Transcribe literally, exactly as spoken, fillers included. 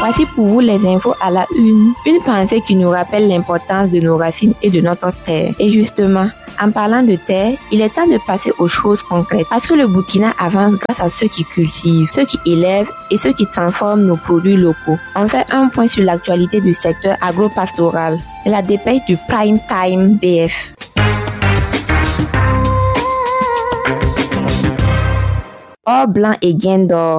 Voici pour vous les infos à la une. Une pensée qui nous rappelle l'importance de nos racines et de notre terre. Et justement, en parlant de terre, il est temps de passer aux choses concrètes parce que le Burkina avance grâce à ceux qui cultivent, ceux qui élèvent et ceux qui transforment nos produits locaux. On fait un point sur l'actualité du secteur agro-pastoral. La dépêche du Prime Time B F. Or blanc et gain d'or.